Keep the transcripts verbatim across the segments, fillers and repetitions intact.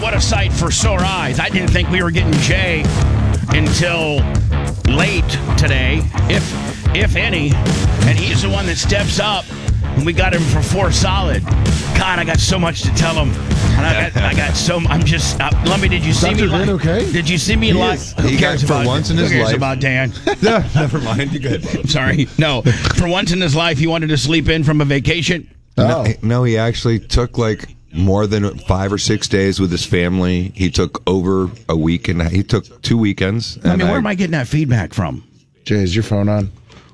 what a sight for sore eyes. I didn't think we were getting Jay until late today, if if any. And he's the one that steps up. And we got him for four solid. God, I got so much to tell him. And I got, I got so. I'm just. Uh, let me. Did you see Doctor me? Dan li- okay? Did you see me He live? is. Who He cares got for about once in who his cares life. about Dan? Yeah, never mind. You good. I'm sorry. No. For once in his life, he wanted to sleep in from a vacation. Oh. No, no, he actually took like more than five or six days with his family. He took over a week, and he took two weekends. I and mean, where am I getting that feedback from? Jay, is your phone on?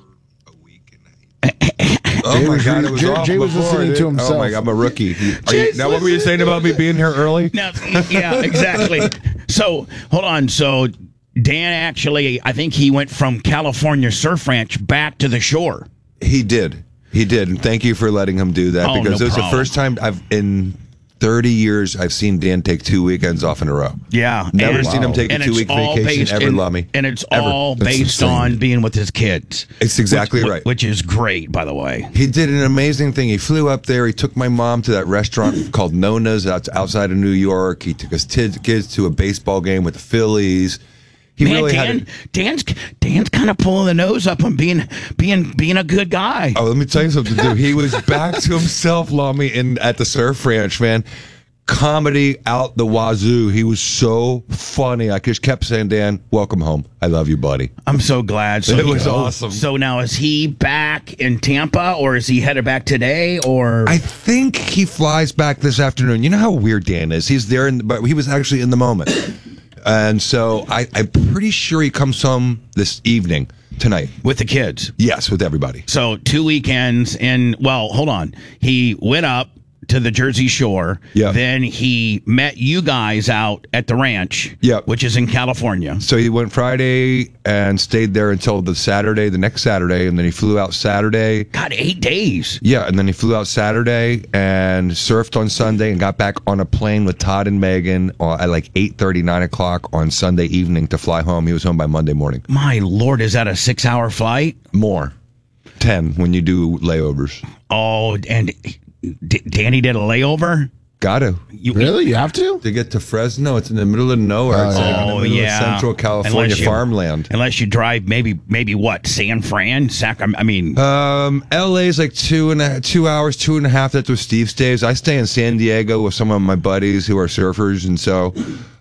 Oh Jay my was God, re- it was Jay- off Jay was before, listening dude. to himself. Oh my God, I'm a rookie. Are you, Jay's now, what were you saying about me being here early? Now, yeah, exactly. So, hold on. So, Dan actually, I think he went from California Surf Ranch back to the shore. He did. He did, and thank you for letting him do that Oh, because no it was problem. the first time I've in thirty years I've seen Dan take two weekends off in a row. Yeah. Never and- seen him take a and it's two-week all vacation based ever, in- Lummy. And it's Ever. all That's based insane. on being with his kids. It's exactly which, right. Which is great, by the way. He did an amazing thing. He flew up there. He took my mom to that restaurant called Nona's out, outside of New York. He took his t- kids to a baseball game with the Phillies. He Man, really Dan, had. A, Dan's Dan's kind of pulling the nose up on being being being a good guy. oh, let me tell you something, dude. He was back to himself, Lummy, in at the Surf Ranch, man. Comedy out the wazoo. He was so funny. I just kept saying, Dan, welcome home. I love you, buddy. I'm so glad. So It he- was awesome. So now is he back in Tampa, or is he headed back today, or? I think he flies back this afternoon. You know how weird Dan is. He's there, in, but he was actually in the moment. And so I, I'm pretty sure he comes home this evening, tonight. With the kids. Yes, with everybody. So two weekends, and well, hold on. He went up to the Jersey Shore. Yeah. Then he met you guys out at the ranch. Yeah. Which is in California. So he went Friday and stayed there until the Saturday, the next Saturday, and then he flew out Saturday. God, eight days. Yeah, and then he flew out Saturday and surfed on Sunday and got back on a plane with Todd and Megan uh, at like eight thirty, nine o'clock on Sunday evening to fly home. He was home by Monday morning. My Lord, is that a six-hour flight? More. ten when you do layovers. Oh, and D- Danny did a layover? Got to. You, Really? You have to? To get to Fresno, it's in the middle of nowhere. It's like in the Oh, middle yeah. of Central California Unless you- farmland. Unless you drive maybe, maybe what, San Fran? Sac- I mean, Um, L A's like two and a, two hours, two and a half. That's where Steve stays. I stay in San Diego with some of my buddies who are surfers, and so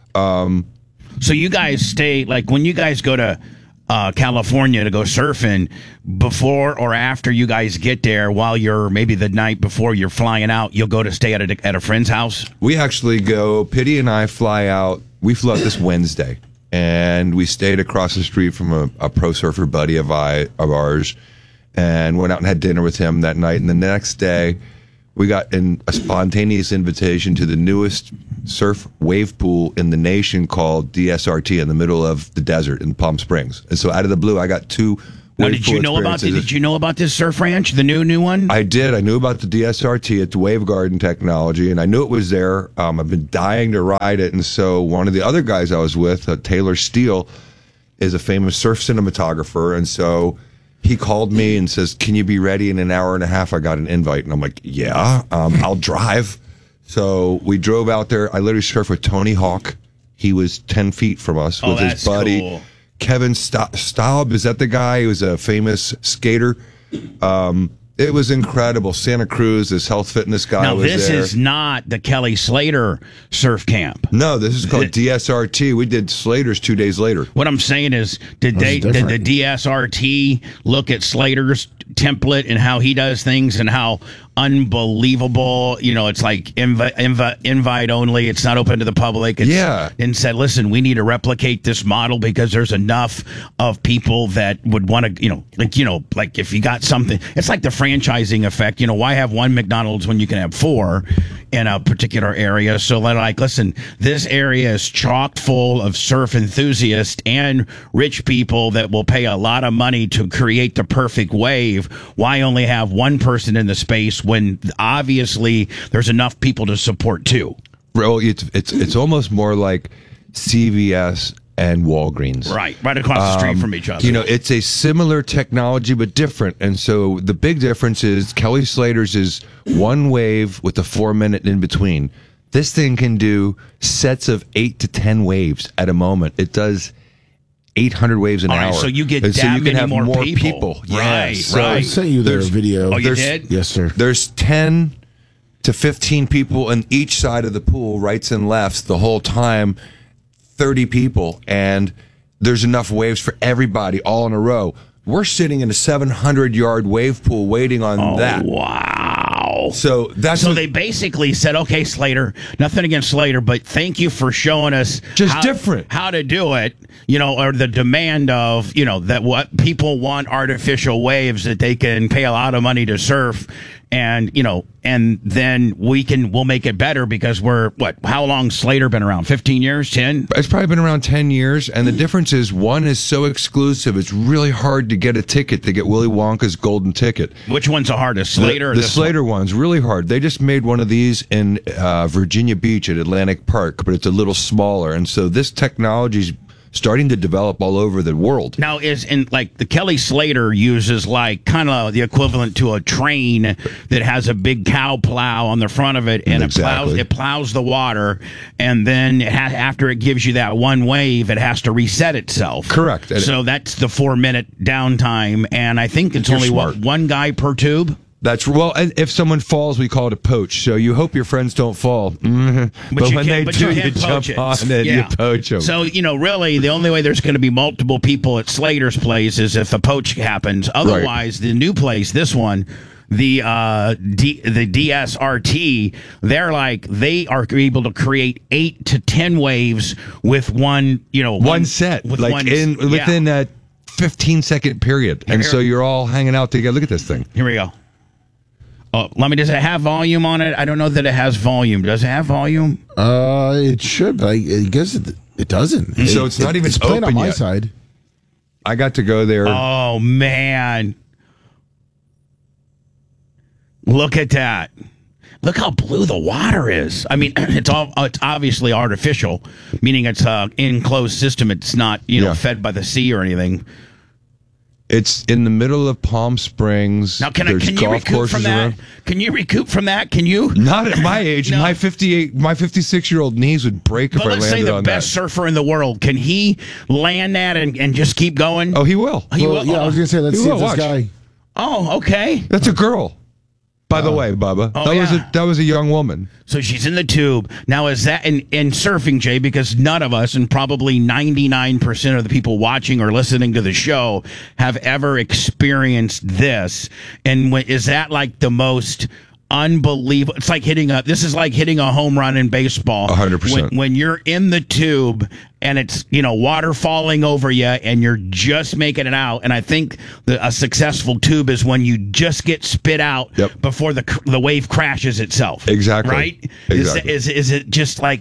um, so you guys stay, like when you guys go to uh, California to go surfing, before or after you guys get there, while you're maybe the night before you're flying out, you'll go to stay at a, at a friend's house? we actually go. Pitty and I fly out. We flew out this Wednesday, and we stayed across the street from a, a pro surfer buddy of I of ours, and went out and had dinner with him that night. And the next day, we got in a spontaneous invitation to the newest surf wave pool in the nation called D S R T in the middle of the desert in Palm Springs. And so out of the blue, I got two Now, wave did pool you know about the, experiences. did you know about this surf ranch, the new new one? I did. I knew about the D S R T. It's Wave Garden technology, and I knew it was there. Um, I've been dying to ride it. And so one of the other guys I was with, uh, Taylor Steele, is a famous surf cinematographer. And so he called me and says, can you be ready in an hour and a half? I got an invite. And I'm like, yeah, um, I'll drive. So we drove out there. I literally surfed with Tony Hawk. He was ten feet from us Oh, with that's his buddy. cool. Kevin Sta- Staub, is that the guy? He was a famous skater. Um, it was incredible. Santa Cruz, this health fitness guy Now, was this there. is not the Kelly Slater surf camp. no, this is called D S R T. We did Slater's two days later. What I'm saying is, did That's they did different. the D S R T look at Slater's template and how he does things and how unbelievable, you know, it's like invi- invi- invite only, it's not open to the public. It's, Yeah. And said, listen, we need to replicate this model because there's enough of people that would want to, you know, like, you know, like if you got something, it's like the franchising effect. You know, why have one McDonald's when you can have four in a particular area? So they're like, listen, this area is chock full of surf enthusiasts and rich people that will pay a lot of money to create the perfect wave. Why only have one person in the space when obviously there's enough people to support two? Bro, it's it's it's almost more like C V S and Walgreens. Right, right across the street from each other. You know, it's a similar technology but different. And so the big difference is Kelly Slater's is one wave with a four minute in between. This thing can do sets of eight to ten waves at a moment. It does eight hundred waves an All right, hour. so you get And so that you can many have more more people. Yeah, Right, so right. I sent you their there's- video. Oh, you There's- did? Yes, sir. There's ten to fifteen people on each side of the pool, rights and lefts, the whole time, thirty people. And there's enough waves for everybody all in a row. We're sitting in a seven hundred yard wave pool waiting on Oh, that. wow. So that's So what- they basically said, okay, Slater, nothing against Slater, but thank you for showing us Just how, different. how to do it, you know, or the demand of, you know, that what people want artificial waves that they can pay a lot of money to surf. And, you know, and then we can, we'll make it better because we're, what, how long Slater been around? fifteen years, ten? It's probably been around ten years, and the difference is one is so exclusive, it's really hard to get a ticket to get Willy Wonka's golden ticket. Which one's the hardest, Slater or The, the this Slater one? one's really hard. They just made one of these in uh, Virginia Beach at Atlantic Park, but it's a little smaller, and so this technology's starting to develop all over the world. Now, is in like the Kelly Slater uses like kind of the equivalent to a train that has a big cow plow on the front of it, and it plows Exactly. it plows the water, and then it ha- after it gives you that one wave, it has to reset itself. Correct. And So that's the four minute downtime, and I think it's You're only what smart. one guy per tube. That's well. and If someone falls, we call it a poach. So you hope your friends don't fall. Mhm. But, you when can't- they but do, you you, can't poach jump it. on it. You poach them. So, you know, really, the only way there's going to be multiple people at Slater's place is if a poach happens. Otherwise, the new place, this one, the uh, D, the D S R T, they're like, they are able to create eight to ten waves with one, you know, one set, with like one, in yeah. within that fifteen second period, and Here- so you're all hanging out together. Look at this thing. Here we go. Oh, let me. Does it have volume on it? I don't know that it has volume. Does it have volume? Uh, it should, but I, I guess it, it doesn't. So It- it's not it- even it's playing on open my yet. side. I got to go there. Oh man, look at that! Look how blue the water is. I mean, it's all it's obviously artificial, meaning it's a enclosed system. It's not you know Yeah. fed by the sea or anything. It's in the middle of Palm Springs. Now, can I There's can you golf recoup courses from that? around. Can you recoup from that? Can you? Not at my age. No. My fifty-eight, my fifty-six year old knees would break if But I let's say landed the on best that. surfer in the world. Can he land that and, and just keep going? Oh, he will. He Well, will- yeah, I was gonna say, let's You see if will, this watch. guy. Oh, okay. That's a girl. By the way, Bubba, Oh, that was yeah. a that was a young woman. So she's in the tube. Now, is that in, in surfing, Jay? Because none of us, and probably ninety-nine percent of the people watching or listening to the show, have ever experienced this. And when, is that like the most unbelievable? It's like hitting a, this is like hitting a home run in baseball. one hundred percent. When, when you're in the tube and it's, you know, water falling over you and you're just making it out. And I think the, a successful tube is when you just get spit out Yep. before the cr- the wave crashes itself. Exactly. Right? Exactly. Is, is is it just like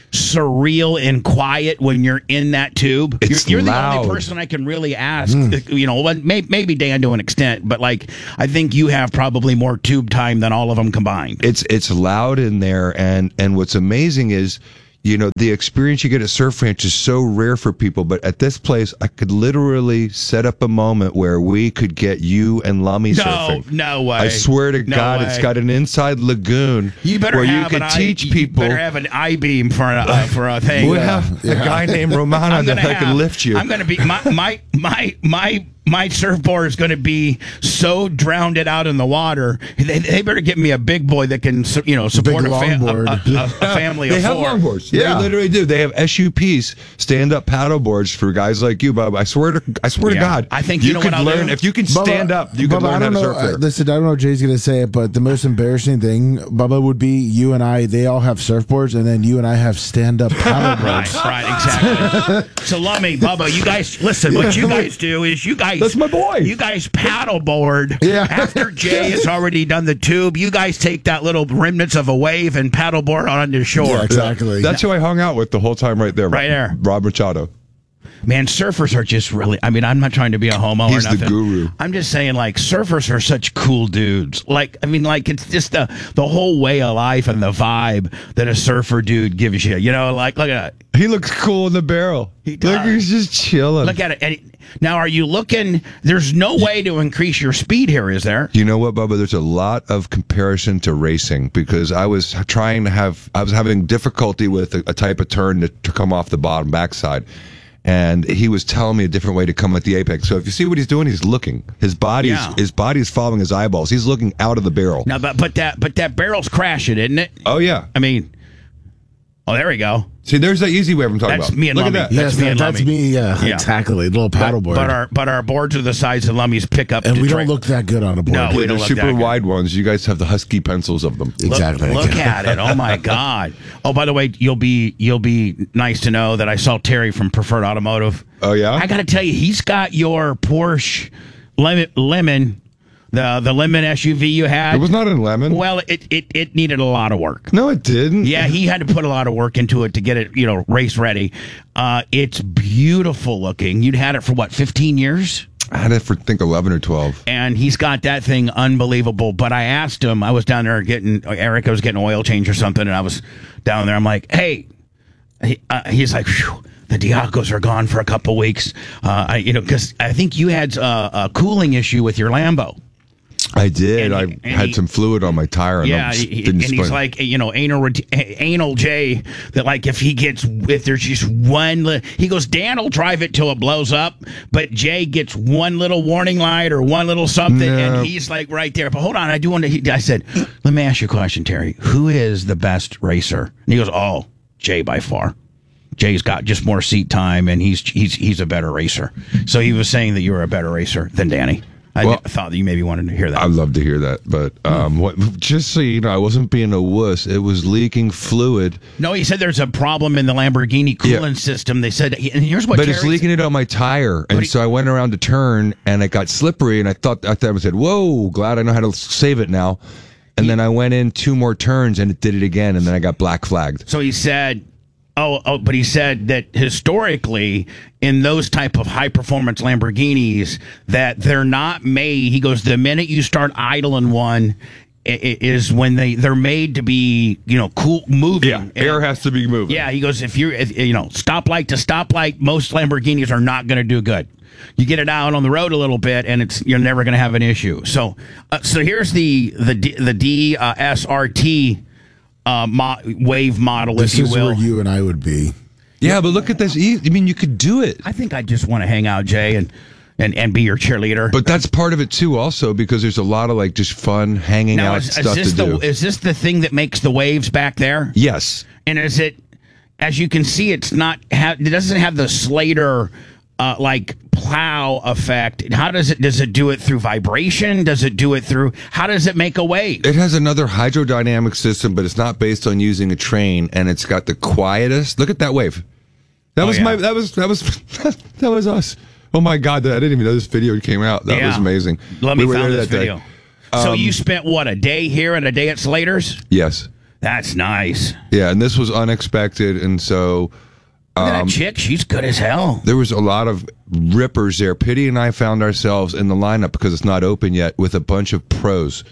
surreal and quiet when you're in that tube? It's you're you're the loud. only person I can really ask. You know, well, may, maybe Dan to an extent, but like I think you have probably more tube time than all of them combined. It's it's loud in there, and and what's amazing is, you know, the experience you get at Surf Ranch is so rare for people. But at this place, I could literally set up a moment where we could get you and Lummy No, surfing. no way. I swear to No God, way. it's got an inside lagoon You better where have you could an teach I, people. You better have an I beam for a uh, for a thing. we have a guy named Romano I'm that gonna I have, can lift you. I'm going to be my my my my my surfboard is going to be so drowned it out in the water. They, they better get me a big boy that can su- you know support a, Big fa- a, longboard. a, a, a family They of have four. longboards. Yeah. They literally do. They have S U Ps, stand-up paddle boards for guys like you, Bob. I swear to, I swear Yeah. to God, I think you know could what I'll learn do? if you can Bubba- stand up. You can Bubba, learn I how don't to know, surf uh, there. listen, I don't know what Jay's going to say it, but the most embarrassing thing, Bubba, would be you and I, they all have surfboards, and then you and I have stand-up paddle Right, boards. right, exactly. So, Lummy, Bubba, you guys, listen, what you guys do is you guys. That's my boy. You guys paddleboard. Yeah. After Jay has already done the tube, you guys take that little remnants of a wave and paddleboard onto shore. Yeah, exactly. That's who I hung out with the whole time right there. Right there. Rob Machado. Man, surfers are just really. I mean, I'm not trying to be a homo He's or the nothing. guru. I'm just saying, like, surfers are such cool dudes. Like, I mean, like, it's just the the whole way of life and the vibe that a surfer dude gives you. You know, like, look at that. He looks cool in the barrel. He does. Look, he's just chilling. Look at it. And it- now, are you looking? There's no way to increase your speed here, is there? You know what, Bubba? There's a lot of comparison to racing because I was trying to have, I was having difficulty with a, a type of turn to, to come off the bottom backside. And he was telling me a different way to come at the apex. So if you see what he's doing, he's looking. His body's Yeah. his body's following his eyeballs. He's looking out of the barrel. Now, but but that but that barrel's crashing, isn't it? Oh yeah. I mean, oh, there we go. See, there's that easy wave I'm talking That's about. me and Look Lummy. at that. That's Yes, me that, and that's Lummy. me. Yeah, Yeah. exactly. Little paddleboard. But our but our boards are the size of Lummy's pickup. and we Detroit. don't look that good on a board. No, we They're don't look super that good. wide ones. You guys have the husky pencils of them. Look- Exactly. Look, at it. Oh my God. Oh, by the way, you'll be you'll be nice to know that I saw Terry from Preferred Automotive. Oh yeah. I got to tell you, he's got your Porsche lemon, lemon the the lemon S U V you had. It was not in lemon. Well, it, it it needed a lot of work. No, it didn't. Yeah, he had to put a lot of work into it to get it, you know, race ready. Uh, it's beautiful looking. You'd had it for what, fifteen years? I had it for I think eleven or twelve. And he's got that thing unbelievable. But I asked him, I was down there getting, Erica was getting oil change or something, and I was down there. I'm like, hey, he, uh, he's like, phew, the Diacos are gone for a couple weeks. Uh, I, you know, because I think you had uh, a cooling issue with your Lambo. I did. And I he- and had he- some fluid on my tire. And Yeah, I he, he- didn't and he's split. like, you know, anal anal J. That like if he gets if there's just one, li- he goes, Dan will drive it till it blows up, but Jay gets one little warning light or one little something, No. and he's like right there. But hold on, I do want to. He, I said, let me ask you a question, Terry. Who is the best racer? And he goes, oh, Jay by far. Jay's got just more seat time, and he's he's he's a better racer. So he was saying that you were a better racer than Danny. I Well, thought that you maybe wanted to hear that. I'd love to hear that, but um, what? Just so you know, I wasn't being a wuss. It was leaking fluid, No, he said there's a problem in the Lamborghini coolant system. They said, and here's what. but it's Terry leaking it on my tire, and he- so I went around to turn, and it got slippery, and I thought I thought I said, "Whoa, glad I know how to save it now." And then I went in two more turns, and it did it again, and then I got black flagged. So he said, oh, oh, but he said that historically in those type of high performance Lamborghinis that they're not made. He goes, the minute you start idling one i- i- is when they they're made to be, you know, cool moving. air has to be moving. Yeah, he goes, if you're, if, you know, stoplight to stoplight, most Lamborghinis are not going to do good. You get it out on the road a little bit, and it's you're never going to have an issue. So, uh, so here's the the D, the D uh, S R T uh, mo- wave model, This if you is will. where you and I would be. yeah, but look at this. E- I mean, you could do it. I think I just want to hang out, Jay, and and and be your cheerleader. But that's part of it too, also because there's a lot of like just fun hanging now, out is, is stuff this to the do. is this the thing that makes the waves back there? Yes. And is it, as you can see, it's not. Ha- it doesn't have the Slater uh, like plow effect. How does it? Does it do it through vibration? Does it do it through? How does it make a wave? It has another hydrodynamic system, but it's not based on using a train, and it's got the quietest. Look at that wave. That Oh, was yeah. my. That was that was that was us. Oh my God! I didn't even know this video came out. That Yeah. was amazing. Let me we were found there this that day. video. So Um, you spent what, a day here and a day at Slater's? Yes. That's nice. Yeah, and this was unexpected, and so Look at Um, that chick. She's good as hell. there was a lot of rippers there. Pity and I found ourselves in the lineup because it's not open yet with a bunch of pros.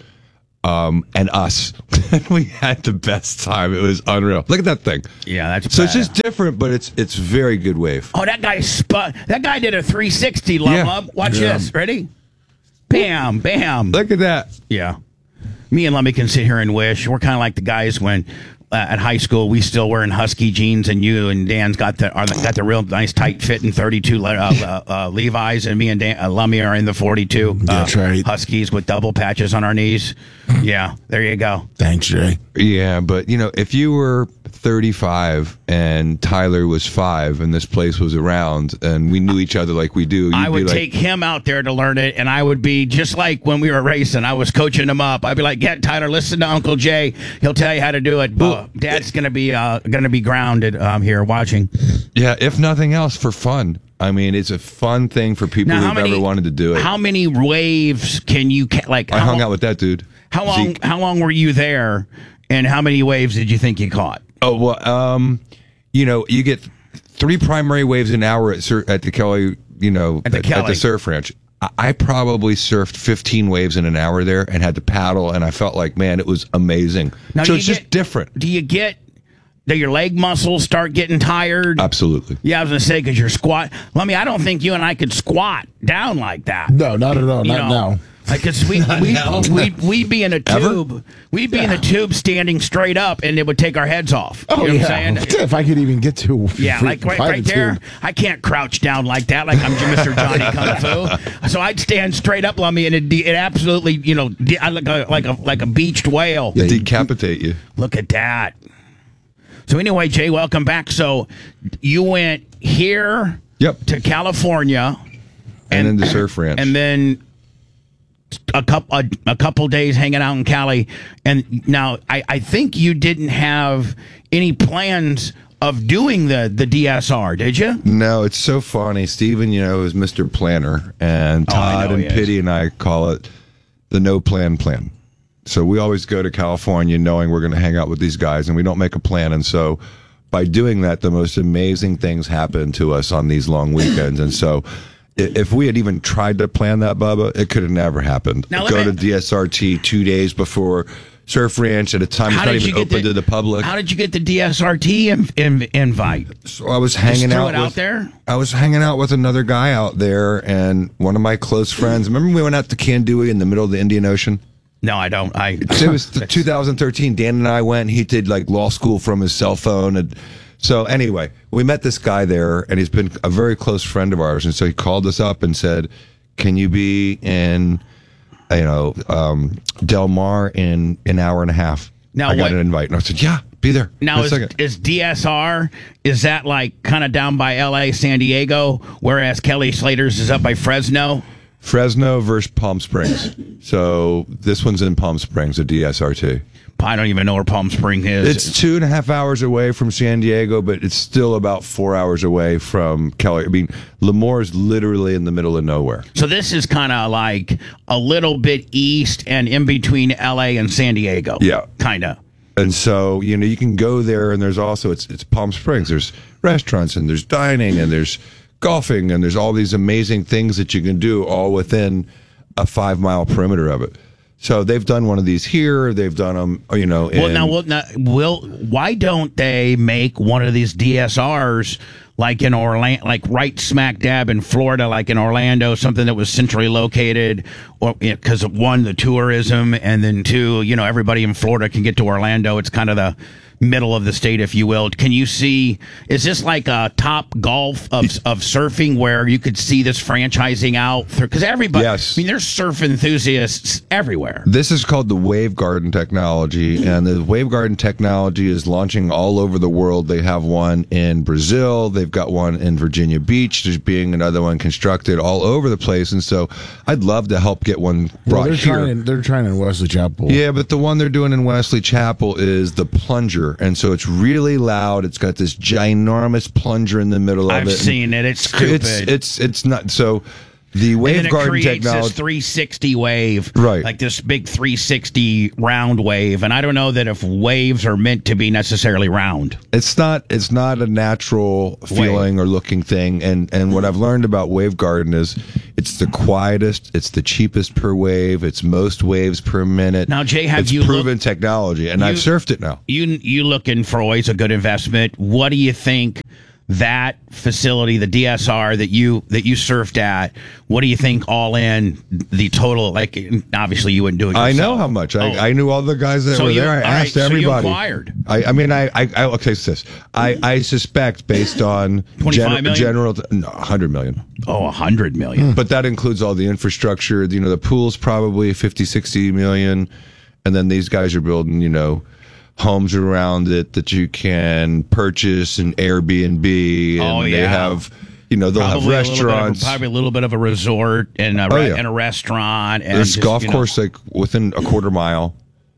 Um, and us. We had the best time. It was unreal. Look at that thing. Yeah, that's So it's bad. just different, but it's it's very good wave. Oh, that guy spun. That guy did a three sixty. Love Yeah. up. Watch Yeah. this. Ready? Bam, bam. Look at that. Yeah. Me and Lummy can sit here and wish. We're kind of like the guys when uh, at high school we still wearing husky jeans, and you and Dan's got the are the, got the real nice tight fitting thirty-two le- uh, uh, uh, Levi's, and me and Dan, uh, Lummy are in the forty-two uh, That's right. Huskies with double patches on our knees. Yeah, there you go. Thanks, Jay. Yeah, but you know, if you were thirty-five and Tyler was five and this place was around and we knew each other like we do, you'd I would be like, take him out there to learn it, and I would be just like when we were racing. I was coaching him up. I'd be like, "Get Tyler, listen to Uncle Jay. He'll tell you how to do it." Well, But Dad's gonna be uh, gonna be grounded um, here watching. yeah, if nothing else, for fun. I mean, it's a fun thing for people Now, how who've many ever wanted to do it. How many waves can you ca- like? I how hung long, out with that dude. How long? Zeke. How long were you there? And how many waves did you think you caught? Oh well, um, you know, you get three primary waves an hour at sur- at the Kelly, you know, At the at, Kelly. at the surf ranch. I, I probably surfed fifteen waves in an hour there and had to paddle, and I felt like, man, it was amazing. Now, so do it's you just get- different. Do you get do your leg muscles start getting tired? Absolutely. Yeah, I was gonna say because you're squat. Let me. I don't think you and I could squat down like that. No, not at all. You Not know, now. Like, cause we we we we'd be in a tube. We'd be in a tube standing straight up, and it would take our heads off. Oh, you know yeah. what I'm saying? If I could even get to. Yeah, free- like right, by right the there. tube. I can't crouch down like that, like I'm Mister Johnny Kung Fu. So I'd stand straight up, Lummy, and it, it absolutely, you know, de- I look like a, like a like a beached whale. They decapitate you. Look at that. So anyway, Jay, welcome back. So you went here Yep. to California, And then the surf ranch. and then a couple a, a couple days hanging out in Cali. And now I, I think you didn't have any plans of doing the the D S R, did you? No, it's so funny. Steven, you know, is Mister Planner, and Oh, I Todd know and he is. Pitty and I call it the no plan plan. So we always go to California knowing we're going to hang out with these guys, and we don't make a plan. And so by doing that, the most amazing things happen to us on these long weekends. And so i- if we had even tried to plan that, Bubba, it could have never happened. Now, let go me- to D S R T two days before Surf Ranch at a time it's not even open to the public. How did you get the D S R T in, in, invite? So I was hanging Just throw out it out with, there? I was hanging out with another guy out there, and one of my close friends. Remember we went out to Kandui in the middle of the Indian Ocean? No, I don't. I It was the two thousand thirteen. Dan and I went. He did like law school from his cell phone, and so anyway, we met this guy there, and he's been a very close friend of ours. And so he called us up and said, "Can you be in, you know, um, Del Mar in an hour and a half?" Now I got what- an invite, and I said, "Yeah, be there." Now, in a is, second." is D S R, is that like kind of down by L A, San Diego, whereas Kelly Slater's is up by Fresno? Fresno versus Palm Springs. So this one's in Palm Springs, a D S R T. I don't even know where Palm Springs is. It's two and a half hours away from San Diego, but it's still about four hours away from Kelly. I mean, Lemoore is literally in the middle of nowhere. so this is kind of like a little bit east and in between L A and San Diego. Yeah. Kind of. And so, you know, you can go there, and there's also, it's, it's Palm Springs. There's restaurants, and there's dining, and there's golfing, and there's all these amazing things that you can do all within a five mile perimeter of it. So they've done one of these here. They've done them, you know. Well, in- now, well, now, will why don't they make one of these D S Rs like in Orlando, like right smack dab in Florida, like in Orlando, something that was centrally located, or because of one, the tourism, and then two, you know, everybody in Florida can get to Orlando. It's kind of the middle of the state, if you will. Can you see? Is this like a Top Golf of of surfing where you could see this franchising out through? Because everybody, Yes. I mean, there's surf enthusiasts everywhere. This is called the Wave Garden technology, and the Wave Garden technology is launching all over the world. They have one in Brazil. They've got one in Virginia Beach. There's being another one constructed all over the place, and so I'd love to help get one Well, brought they're here. trying. They're trying in Wesley Chapel. Yeah, but the one they're doing in Wesley Chapel is the plunger, and so it's really loud. It's got this ginormous plunger in the middle of I've it. seen it. It's stupid. It's it's it's not so. The And Wave then it Garden creates technology. this three sixty wave, Right. Like this big three sixty round wave, and I don't know that if waves are meant to be necessarily round. It's not. It's not a natural feeling or looking thing. And and what I've learned about Wave Garden is, it's the quietest. It's the cheapest per wave. It's most waves per minute. Now, Jay, have it's you proven looked- technology, and I've You- surfed it now. You you looking for always a good investment? What do you think that facility, the D S R that you that you surfed at? What do you think all in the total? Like, obviously you wouldn't do it yourself. I know how much. I, Oh. I knew all the guys that So were you- there. I all right, asked so you everybody. inquired. I, I mean, I, I, I okay, so this. I, I suspect based on twenty-five million? general, no, one hundred million. Oh, a hundred million. But that includes all the infrastructure. You know, the pool's probably fifty, sixty million. And then these guys are building, you know, homes around it that you can purchase and Airbnb. And Oh, they yeah. have, you know, they'll Probably have a little bit of a- restaurants. probably a little bit of a resort and a, Oh, re- yeah. and a restaurant. And There's just, golf you know, course like within a quarter mile.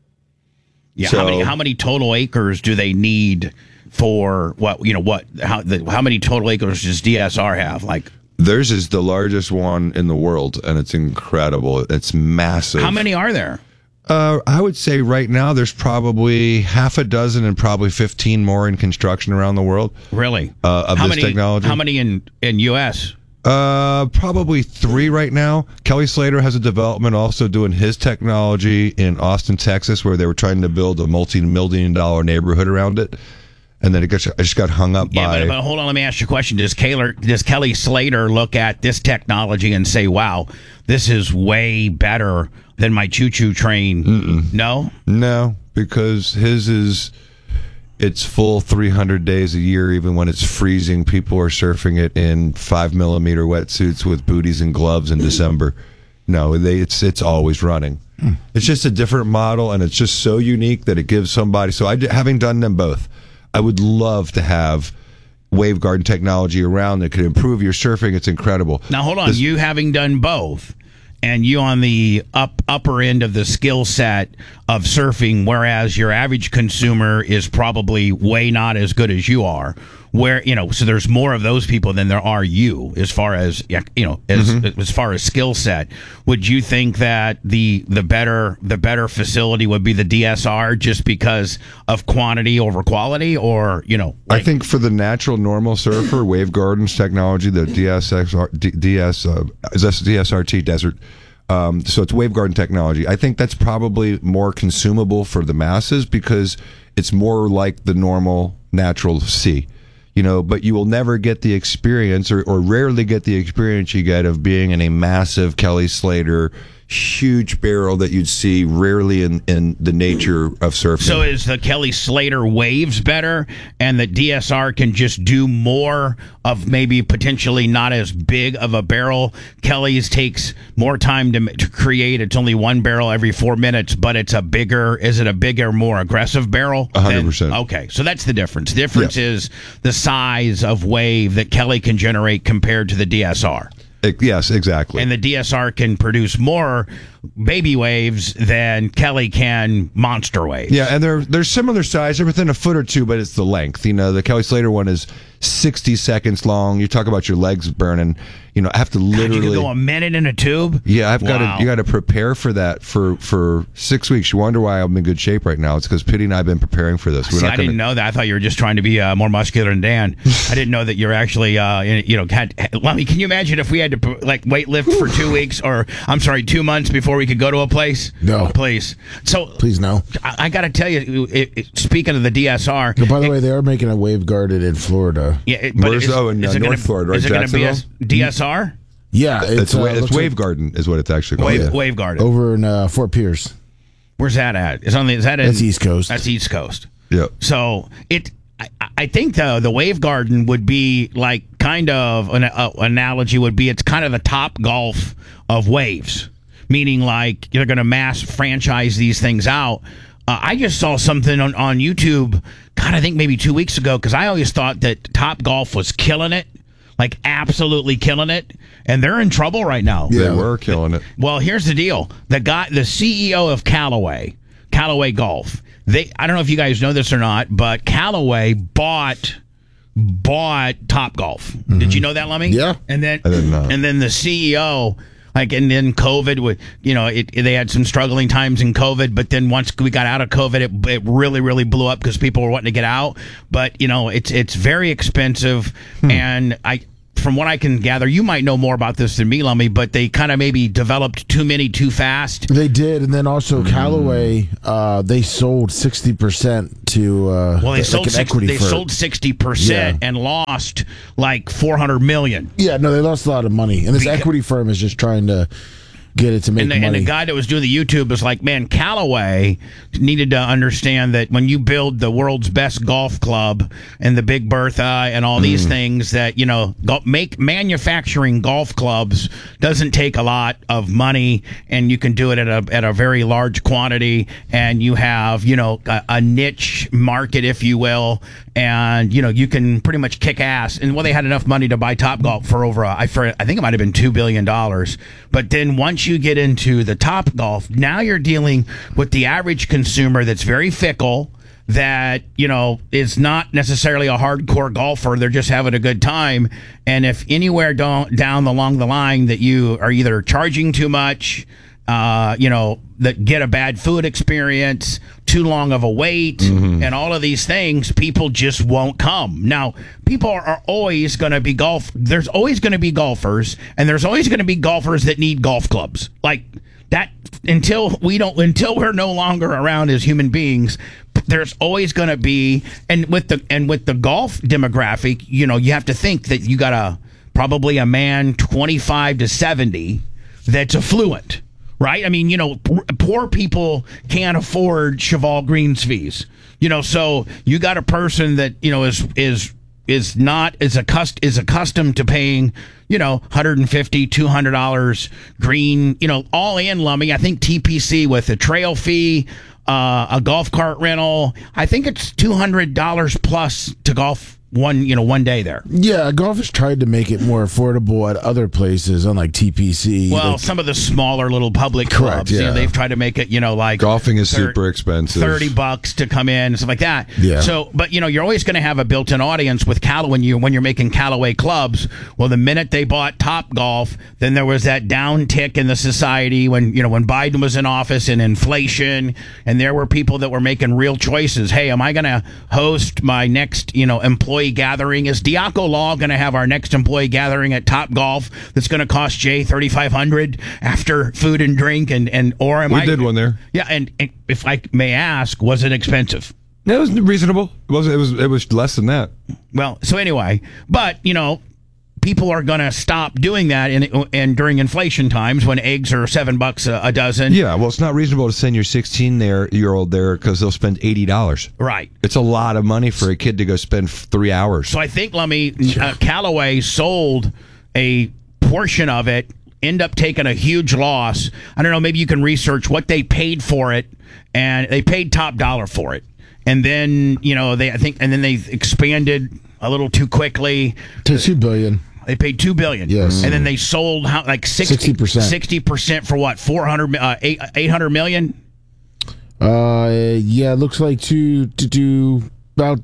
Yeah, So- how many how many total acres do they need for what you know what how the, how many total acres does D S R have? Like Theirs is the largest one in the world, and it's incredible. It's massive. how many are there? Uh, I would say right now there's probably half a dozen and probably fifteen more in construction around the world. Really? Uh, of how this many, technology. How many in in U S? Uh, probably three right now. Kelly Slater has a development also doing his technology in Austin, Texas, where they were trying to build a multi-million dollar neighborhood around it. And then it got, I just got hung up yeah, by... But, but hold on, let me ask you a question. Does, Kaler, does Kelly Slater look at this technology and say, wow, this is way better than my choo-choo train? Mm-mm. No? No, because his is... It's full three hundred days a year, even when it's freezing. People are surfing it in five millimeter wetsuits with booties and gloves in December. No, they, it's it's always running. Hmm. It's just a different model, and it's just so unique that it gives somebody. So, I, having done them both, I would love to have Wave Garden technology around that could improve your surfing. It's incredible. Now, hold on. This, you having done both, and you on the up upper end of the skill set of surfing, whereas your average consumer is probably way not as good as you are. Where, you know, so there's more of those people than there are you, as far as, you know, as mm-hmm. as far as skill set. Would you think that the the better the better facility would be the D S R just because of quantity over quality, or, you know? Like, I think for the natural normal surfer, Wave Gardens technology, the D S X R, D, DS uh, is this D S R T Desert. Um, so it's Wave Garden technology. I think that's probably more consumable for the masses because it's more like the normal natural sea. You know, but you will never get the experience, or, or rarely get the experience you get of being in a massive Kelly Slater, huge barrel that you'd see rarely in, in the nature of surfing. So is the Kelly Slater waves better, and the D S R can just do more of maybe potentially not as big of a barrel? Kelly's takes more time to, to create. It's only one barrel every four minutes, but it's a bigger, is it a bigger, more aggressive barrel? one hundred percent. Than, okay, so that's the difference. The difference yeah. is the size of wave that Kelly can generate compared to the D S R. Yes, exactly. And the D S R can produce more baby waves than Kelly can monster waves. Yeah, and they're they're similar size. They're within a foot or two, but it's the length. You know, the Kelly Slater one is sixty seconds long. You talk about your legs burning. You know, I have to literally... God, you can go a minute in a tube? Yeah, I've wow. got to. You got to prepare for that for, for six weeks. You wonder why I'm in good shape right now. It's because Pitty and I have been preparing for this. We're See, not I gonna... didn't know that. I thought you were just trying to be uh, more muscular than Dan. I didn't know that you're actually, uh, you know, had... Let me, can you imagine if we had to, like, weight lift for two weeks, or, I'm sorry, two months before we could go to a place? No. Please. So... Please, no. I, I got to tell you, it, it, speaking of the D S R... But by the it, way, they are making a Wave Garden in Florida. Yeah, it, but Where's, is, oh, in uh, is it North gonna, Florida, right? Is it going to be a D S R? Yeah, It's, it's, uh, it's Wave like Garden is what it's actually called. Wave, yeah. Wave Garden. over in uh, Fort Pierce. Where's that at? Is on the, is that in, That's East Coast. That's East Coast. Yeah. So it, I, I think the the Wave Garden would be like kind of an uh, analogy would be it's kind of the Top Golf of waves, meaning like you're going to mass franchise these things out. Uh, I just saw something on, on YouTube, God, I think maybe two weeks ago, because I always thought that Top Golf was killing it, like absolutely killing it, and they're in trouble right now. They Yeah. were killing it. Well, here's the deal: the guy, the C E O of Callaway, Callaway Golf. They, I don't know if you guys know this or not, but Callaway bought bought Top Golf. Mm-hmm. Did you know that, Lummy? Yeah. And then I didn't know. and then the C E O. Like, and then COVID, would, you know, it, they had some struggling times in COVID, but then once we got out of COVID, it, it really, really blew up because people were wanting to get out. But, you know, it's it's very expensive. Hmm. And I, from what I can gather, you might know more about this than me, Lummy, but they kind of maybe developed too many too fast. They did, and then also mm. Callaway, uh, they sold sixty percent to uh, well, they like sold an six, equity they firm. sold sixty percent Yeah. and lost like four hundred million. Yeah, no, they lost a lot of money, and this Because, equity firm is just trying to get it to make and the, money. and the guy that was doing the YouTube was like, man, Callaway needed to understand that when you build the world's best golf club and the Big Bertha and all mm. these things, that, you know, go, make manufacturing golf clubs doesn't take a lot of money, and you can do it at a at a very large quantity, and you have, you know, a, a niche market, if you will, and, you know, you can pretty much kick ass. And well, they had enough money to buy Topgolf for over, a, I, for, I think it might have been two billion dollars. But then once you get into the Topgolf, now you're dealing with the average consumer that's very fickle, that, you know, is not necessarily a hardcore golfer. They're just having a good time. And if anywhere down, down along the line that you are either charging too much, uh, you know, that get a bad food experience, too long of a wait, mm-hmm. and all of these things, people just won't come. Now, people are, are always going to be golf. There's always going to be golfers, and there's always going to be golfers that need golf clubs. Like that, until we don't, until we're no longer around as human beings, there's always going to be, and with the and with the golf demographic, you know, you have to think that you got a probably a man twenty-five to seventy that's affluent. Right? I mean, you know, p- poor people can't afford Cheval Greens fees. You know, so you got a person that, you know, is is is not is accust- is accustomed to paying, you know, one hundred fifty dollars, two hundred dollars green, you know, all in, Lummy. I think T P C with a trail fee, uh, a golf cart rental, I think it's two hundred dollars plus to golf one, you know, one day there. Yeah, golf has tried to make it more affordable at other places, unlike T P C. Well, like, some of the smaller little public Correct, clubs, you yeah. know, they've tried to make it, you know, like Golfing is thir- super expensive. thirty bucks to come in and stuff like that. Yeah. So, but you know, you're always going to have a built-in audience with Callaway when you when you're making Callaway clubs. Well, the minute they bought Top Golf, then there was that down tick in the society when, you know, when Biden was in office and inflation, and there were people that were making real choices. Hey, am I going to host my next, you know, employee gathering? Is Diaco Law going to have our next employee gathering at Top Golf that's going to cost Jay thirty-five hundred dollars after food and drink, and and or am We I did one there. Yeah, and, and if I may ask, was it expensive? It was reasonable. It was it was it was less than that. Well, so anyway, but you know, people are going to stop doing that in and during inflation times when eggs are seven bucks a, a dozen. Yeah, well, it's not reasonable to send your sixteen there year old there because they'll spend eighty dollars. Right. It's a lot of money for a kid to go spend f- three hours. So I think, Lummy, uh, Callaway sold a portion of it, end up taking a huge loss. I don't know, maybe you can research what they paid for it, and they paid top dollar for it. And then, you know, they I think and then they expanded a little too quickly to two billion. They paid two billion. Yes. And then they sold how, like sixty percent. sixty percent for what? four hundred uh, eight, eight hundred million? Uh yeah, it looks like to to do about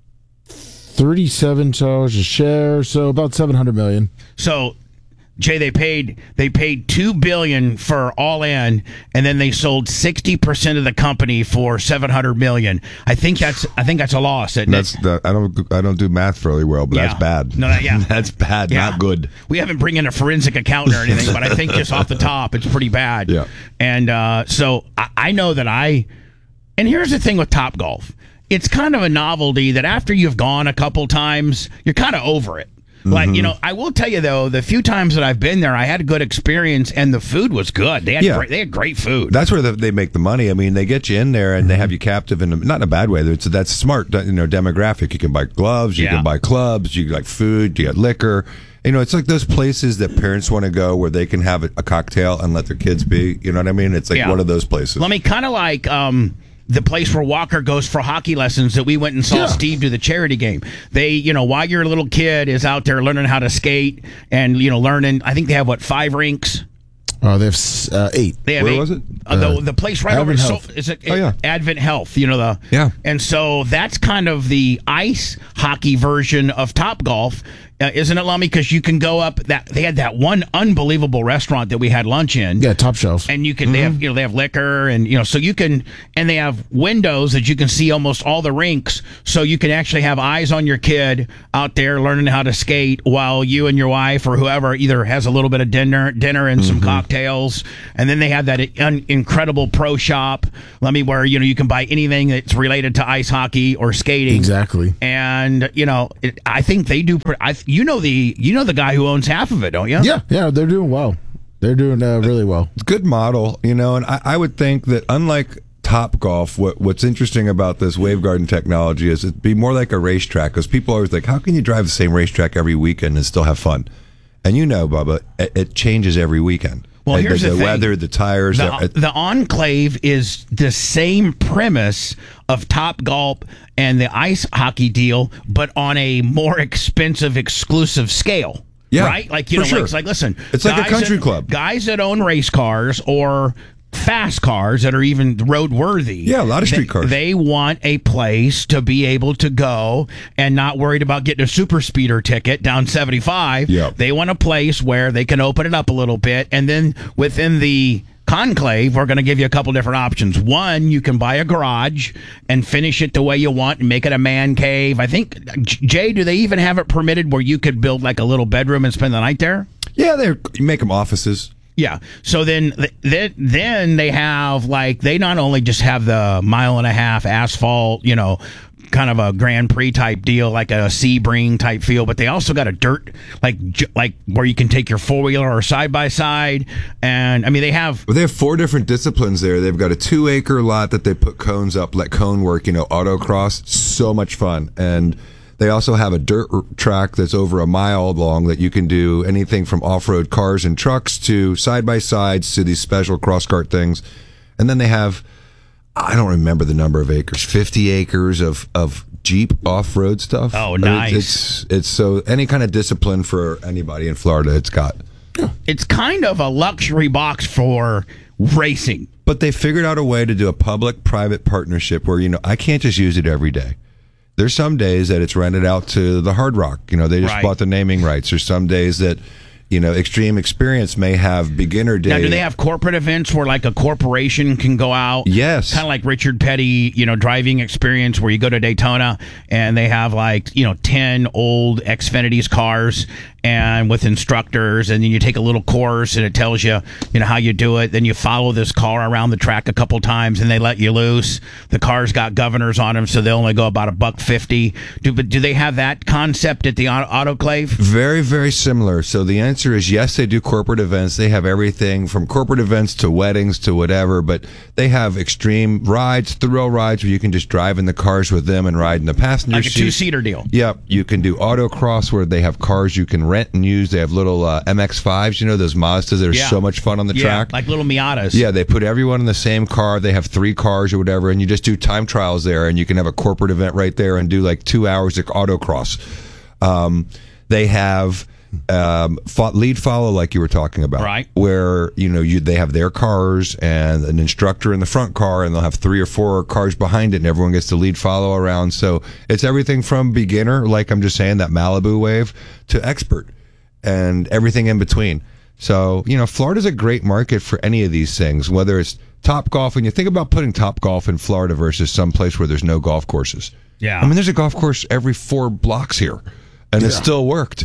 thirty-seven dollars a share, so about seven hundred million. So Jay, they paid they paid two billion for all in, and then they sold sixty percent of the company for seven hundred million. I think that's I think that's a loss. Isn't That's it? the, I don't I don't do math really well, but Yeah. that's bad. No, that- yeah. that's bad. Yeah. Not good. We haven't bring in a forensic accountant or anything, but I think just off the top, it's pretty bad. Yeah. And uh, so I, I know that I. And here's the thing with Top Golf, it's kind of a novelty that after you've gone a couple times, you're kind of over it. Like, Mm-hmm. you know, I will tell you though, the few times that I've been there, I had a good experience, and the food was good. They had Yeah. great, they had great food. That's where the, they make the money. I mean, they get you in there and they have you captive in a, not in a bad way. It's that's smart, you know, demographic. You can buy gloves, you Yeah. can buy clubs, you like food, you get liquor. You know, it's like those places that parents want to go where they can have a, a cocktail and let their kids be. You know what I mean? It's like Yeah. one of those places. Let me kind of like um, the place where Walker goes for hockey lessons that we went and saw Yeah. Steve do the charity game. They, you know, while your little kid is out there learning how to skate and, you know, learning, I think they have, what, five rinks? Oh, they have uh, eight. They have Where eight. was it? Uh, the, the place right over Advent so, Health. is it, Oh, yeah. Advent Health, you know, the Yeah. And so that's kind of the ice hockey version of Top Golf, uh, isn't it, Lummy? Because you can go up that they had that one unbelievable restaurant that we had lunch in. Yeah, top shelf. And you can, they have, you know, they have liquor, and you know, so you can, and they have windows that you can see almost all the rinks, so you can actually have eyes on your kid out there learning how to skate while you and your wife or whoever either has a little bit of dinner, dinner and some cocktails, and then they have that un- incredible pro shop. Let me where you know you can buy anything that's related to ice hockey or skating. Exactly. And you know, it, I think they do. pre- I, you know the you know the guy who owns half of it, don't you? Yeah, yeah, they're doing well. They're doing uh, really well. Good model, you know, and I, I would think that unlike Top Golf, what what's interesting about this Wavegarden technology is it'd be more like a racetrack, because people always think, how can you drive the same racetrack every weekend and still have fun? And you know, Bubba, it, it changes every weekend. Well, And here's the, the thing. weather, the tires. The, it- the Enclave is the same premise of Top Golf and the ice hockey deal, but on a more expensive, exclusive scale. Yeah, right? Like you for know, sure. like, it's like listen, It's like a guys country that- club. Guys that own race cars or fast cars that are even road worthy. Yeah, a lot of street they, cars. They want a place to be able to go and not worried about getting a super speeder ticket down seventy-five. Yep. They want a place where they can open it up a little bit, and then within the Conclave, we're going to give you a couple different options. One, you can buy a garage and finish it the way you want and make it a man cave. I think, Jay, do they even have it permitted where you could build like a little bedroom and spend the night there? Yeah, they you make them offices. Yeah. So then, then, then they have like they not only just have the mile and a half asphalt, you know, kind of a Grand Prix type deal, like a Sebring type feel, but they also got a dirt like like where you can take your four wheeler or side by side, and I mean they have. Well, they have four different disciplines there. They've got a two acre lot that they put cones up, let cone work, you know, autocross, so much fun, and they also have a dirt track that's over a mile long that you can do anything from off road cars and trucks to side by sides to these special cross kart things, and then they have. I don't remember the number of acres, fifty acres of, of Jeep off-road stuff. Oh, I mean, nice. it's, it's so any kind of discipline for anybody in Florida, it's got. It's kind of a luxury box for racing. But they figured out a way to do a public-private partnership where, you know, I can't just use it every day. There's some days that it's rented out to the Hard Rock. You know, they just Right. bought the naming rights. There's some days that, you know, Extreme Experience may have beginner day. Now, do they have corporate events where like a corporation can go out? Yes. Kind of like Richard Petty, you know, driving experience where you go to Daytona and they have like, you know, ten old Xfinity's cars and with instructors, and then you take a little course and it tells you, you know, how you do it. Then you follow this car around the track a couple times and they let you loose. The car's got governors on them, so they only go about a buck fifty. Do, but do they have that concept at the auto- autoclave? Very, very similar. So the answer is yes, they do corporate events. They have everything from corporate events to weddings to whatever, but they have extreme rides, thrill rides where you can just drive in the cars with them and ride in the passenger Like a seat. two-seater deal. Yep. You can do autocross where they have cars you can rent and use. They have little uh, M X fives, you know, those Mazdas that are Yeah. so much fun on the Yeah, track. like little Miatas. Yeah, they put everyone in the same car. They have three cars or whatever, and you just do time trials there, and you can have a corporate event right there and do like two hours of autocross. Um, they have um, fo- lead follow, like you were talking about, Right. where you know you they have their cars and an instructor in the front car, and they'll have three or four cars behind it, and everyone gets to lead follow around. So it's everything from beginner, like I'm just saying that Malibu wave, to expert, and everything in between. So, you know, Florida's a great market for any of these things, whether it's Top Golf, and you think about putting Top Golf in Florida versus some place where there's no golf courses. Yeah. I mean, there's a golf course every four blocks here, and it still worked.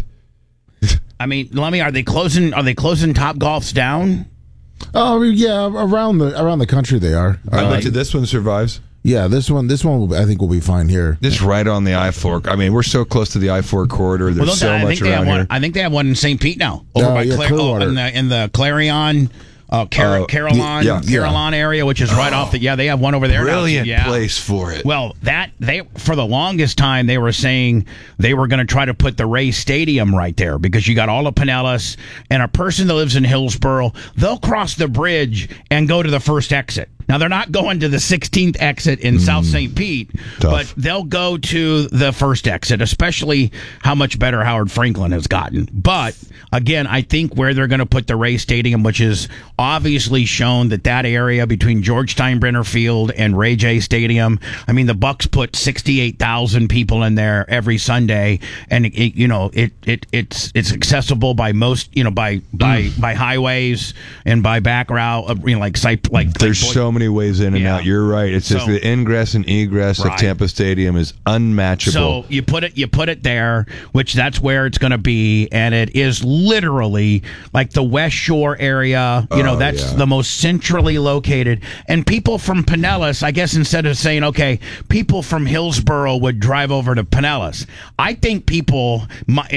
I mean, let me. Are they closing? Are they closing Top Golfs down? Oh, I mean, yeah, around the around the country they are. I Uh, bet you this one survives. yeah, this one, this one, will, I think will be fine here. This right on the I four. I mean, we're so close to the I four corridor. There's Well, don't so they- I much think they have around one. here. I think they have one in Saint Pete now, over Oh, by yeah, Cla- oh, Clearwater. in the in the Clarion, uh, Car- Oh, Carillon, yeah, yeah. Carillon area, which is right off the. Yeah, they have one over there. now, too. Brilliant Yeah. place for it. Well, that they for the longest time they were saying they were going to try to put the Ray Stadium right there because you got all of Pinellas, and a person that lives in Hillsboro, they'll cross the bridge and go to the first exit. Now they're not going to the sixteenth exit in South Saint Pete, Tough. but they'll go to the first exit, especially how much better Howard Franklin has gotten. But again, I think where they're going to put the Ray Stadium, which is obviously shown that that area between George Steinbrenner Field and Ray J Stadium, I mean, the Bucks put sixty-eight thousand people in there every Sunday, and it, you know, it, it it's it's accessible by most, you know, by by by highways and by back route, uh, you know, like site like There's like, so many ways in and Yeah. out. You're right. It's just So- the ingress and egress Right. of Tampa Stadium is unmatchable. So you put it, you put it there, which that's where it's going to be, and it is literally like the West Shore area. You know, Oh, that's yeah. the most centrally located. And people from Pinellas, I guess, instead of saying, okay, people from Hillsboro would drive over to Pinellas, I think people. My,